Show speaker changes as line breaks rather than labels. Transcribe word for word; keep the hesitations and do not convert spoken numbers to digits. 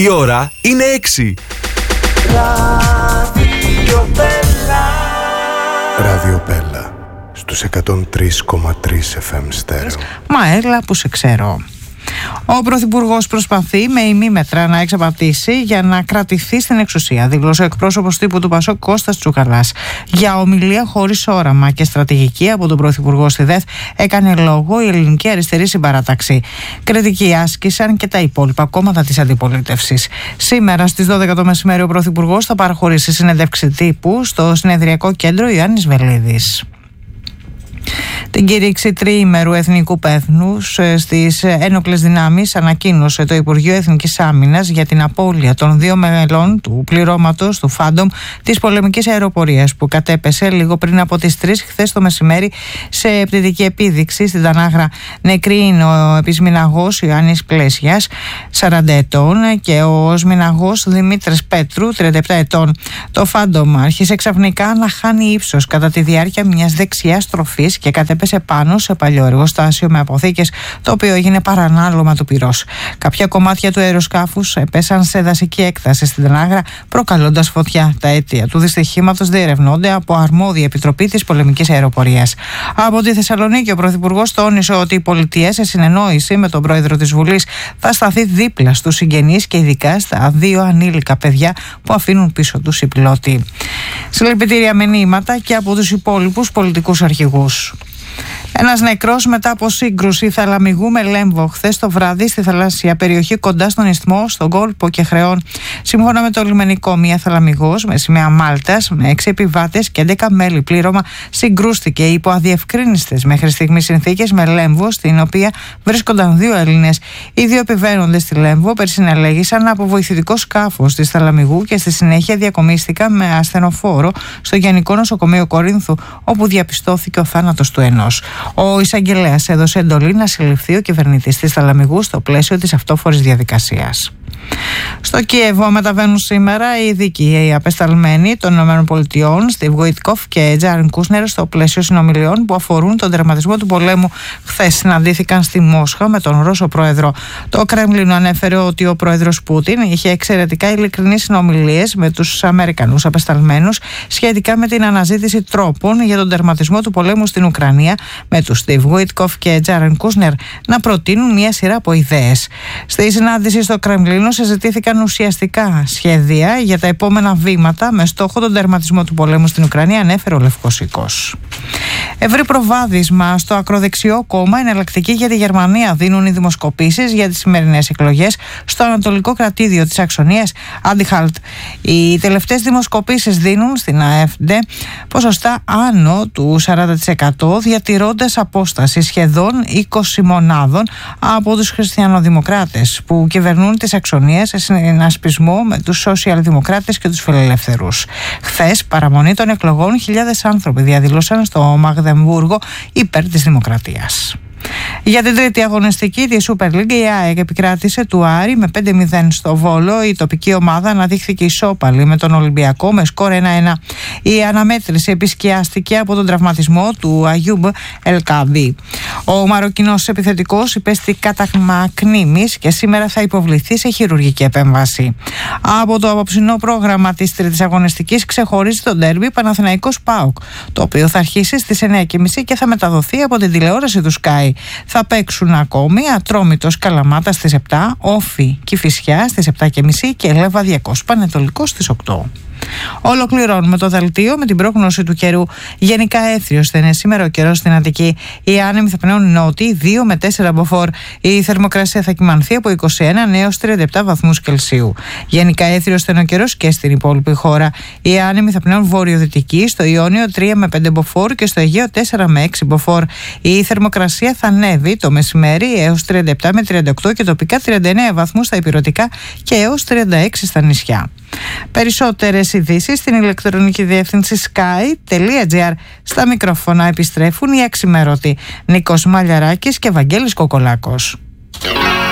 Η ώρα είναι έξι.
Ραδιοπέλα στους εκατόν τρία κόμμα τρία εφ εμ στέρεο.
Μα έλα που σε ξέρω. Ο Πρωθυπουργός προσπαθεί με ημίμετρα να εξαπατήσει για να κρατηθεί στην εξουσία, δήλωσε ο εκπρόσωπος τύπου του Πασόκ Κώστας Τσουκαλάς. Για ομιλία χωρίς όραμα και στρατηγική από τον Πρωθυπουργό στη ΔΕΘ έκανε λόγο η Ελληνική Αριστερή Συμπαράταξη. Κριτική άσκησαν και τα υπόλοιπα κόμματα της αντιπολίτευσης. Σήμερα στις δώδεκα το μεσημέρι ο Πρωθυπουργός θα παραχωρήσει συνέντευξη τύπου στο Συνεδριακό Κέντρο Ιωάννης Βελίδης. Την κήρυξη τριήμερου εθνικού πέθνους στις ένοπλες δυνάμεις ανακοίνωσε το Υπουργείο Εθνικής Άμυνας για την απώλεια των δύο μελών του πληρώματος του Φάντομ της πολεμικής αεροπορίας που κατέπεσε λίγο πριν από τις τρεις χθες το μεσημέρι σε πτυτική επίδειξη στην Τανάγρα. Νεκρή είναι ο επισμηναγός Ιωάννης Πλέσιας, σαράντα ετών, και ο σμηναγός Δημήτρης Πέτρου, τριάντα επτά ετών. Το Φάντομ άρχισε ξαφνικά να χάνει ύψος κατά τη διάρκεια μιας δεξιάς στροφής και κατέπεσε πάνω σε παλιό εργοστάσιο με αποθήκες, το οποίο έγινε παρανάλωμα του πυρός. Κάποια κομμάτια του αεροσκάφους πέσαν σε δασική έκταση στην Τανάγρα, προκαλώντας φωτιά. Τα αίτια του δυστυχήματος διερευνώνται από αρμόδια επιτροπή της πολεμικής αεροπορίας. Από τη Θεσσαλονίκη, ο Πρωθυπουργός τόνισε ότι η πολιτεία, σε συνεννόηση με τον Πρόεδρο της Βουλής, θα σταθεί δίπλα στους συγγενείς και ειδικά στα δύο ανήλικα παιδιά που αφήνουν πίσω τους οι πιλότοι. Συλληπιτήρια μηνύματα και από τους υπόλοιπους πολιτικούς αρχηγούς. Ένας νεκρός μετά από σύγκρουση θαλαμιγού με λέμβο χθες το βράδυ στη θαλάσσια περιοχή κοντά στον Ισθμό, στον κόλπο Κεχρεών. Σύμφωνα με το λιμενικό, μια θαλαμιγός με σημαία Μάλτας με έξι επιβάτες και έντεκα μέλη πλήρωμα συγκρούστηκε υπό αδιευκρίνιστες μέχρι στιγμής συνθήκες με λέμβο, στην οποία βρίσκονταν δύο Έλληνες. Οι δύο επιβαίνοντες στη λέμβο περσυνελέγησαν από βοηθητικό σκάφος της θαλαμιγού και στη συνέχεια διακομίστηκαν με ασθενοφόρο στο Γενικό Νοσοκομείο Κορίνθου, όπου διαπιστώθηκε ο θάνατος του ενός. Ο εισαγγελέας έδωσε εντολή να συλληφθεί ο κυβερνητής της Θαλαμιγού στο πλαίσιο της αυτόφορης διαδικασίας. Στο Κίεβο μεταβαίνουν σήμερα οι ειδικοί, οι απεσταλμένοι των ΗΠΑ, Στιβ Γουιτκόφ και Τζάρεν Κούσνερ, στο πλαίσιο συνομιλιών που αφορούν τον τερματισμό του πολέμου. Χθες συναντήθηκαν στη Μόσχα με τον Ρώσο πρόεδρο. Το Κρέμλινο ανέφερε ότι ο πρόεδρος Πούτιν είχε εξαιρετικά ειλικρινείς συνομιλίες με τους Αμερικανούς απεσταλμένους σχετικά με την αναζήτηση τρόπων για τον τερματισμό του πολέμου στην Ουκρανία, με τους Στιβ Γουιτκόφ και Τζάρεν Κούσνερ να προτείνουν μια σειρά από ιδέες. Στη συνάντηση στο Κρεμλίνο συζητήθηκαν ουσιαστικά σχέδια για τα επόμενα βήματα με στόχο τον τερματισμό του πολέμου στην Ουκρανία, ανέφερε ο Λευκός Οίκος. Ευρύ προβάδισμα στο ακροδεξιό κόμμα Εναλλακτική για τη Γερμανία δίνουν οι δημοσκοπήσεις για τις σημερινές εκλογές στο ανατολικό κρατήδιο της Αξονίας, Αντιχάλτ. Οι τελευταίες δημοσκοπήσεις δίνουν στην ΑΕΦΝΤΕ ποσοστά άνω του σαράντα τοις εκατό, διατηρώντας απόσταση σχεδόν είκοσι μονάδων από τους χριστιανοδημοκράτες που κυβερνούν τις Αξονίες σε συνασπισμό με τους σοσιαλδημοκράτες και τους φιλελεύθερους. Χθες, παραμονή των εκλογών, χιλιάδες άνθρωποι διαδήλωσαν στο Μαγδεμβούργο υπέρ της δημοκρατίας. Για την τρίτη αγωνιστική τη Super League, η ΑΕΚ επικράτησε του Άρη με πέντε μηδέν στο Βόλο. Η τοπική ομάδα αναδείχθηκε ισόπαλη με τον Ολυμπιακό με σκορ ένα ένα. Η αναμέτρηση επισκιάστηκε από τον τραυματισμό του Αγιούμπ Ελκαμπή. Ο Μαροκινός επιθετικός υπέστη κάταγμα κνήμης και σήμερα θα υποβληθεί σε χειρουργική επέμβαση. Από το απόψινό πρόγραμμα της τρίτης αγωνιστικής ξεχωρίζει το ντέρμπι Παναθηναϊκός ΠΑΟΚ, το οποίο θα αρχίσει στις εννιά και μισή και θα μεταδοθεί από την τηλεόραση του Sky. Θα παίξουν ακόμη Ατρόμητος Καλαμάτα στις επτά, Όφη Κηφισιά στις επτά και μισή και Λεβαδιακός Πανετολικός στις οκτώ. Ολοκληρώνουμε το δελτίο με την πρόγνωση του καιρού. Γενικά έθριος θα είναι σήμερα ο καιρός στην Αττική. Οι άνεμοι θα πνέουν νότιοι δύο με τέσσερα μποφόρ. Η θερμοκρασία θα κυμανθεί από είκοσι ένα έως τριάντα επτά βαθμούς Κελσίου. Γενικά έθριος θα είναι ο καιρός και στην υπόλοιπη χώρα. Οι άνεμοι θα πνέουν βορειοδυτικοί, στο Ιόνιο τρία με πέντε μποφόρ και στο Αιγαίο τέσσερα με έξι μποφόρ. Η θερμοκρασία θα ανέβει το μεσημέρι έως τριάντα επτά με τριάντα οκτώ και τοπικά τριάντα εννέα βαθμούς στα ηπειρωτικά και έως τριάντα έξι στα νησιά. Περισσότερες ειδήσεις στην ηλεκτρονική διεύθυνση sky τελεία gr. Στα μικρόφωνα επιστρέφουν οι αξιμέρωτοι Νίκος Μαλιαράκης και Βαγγέλης Κοκολάκος.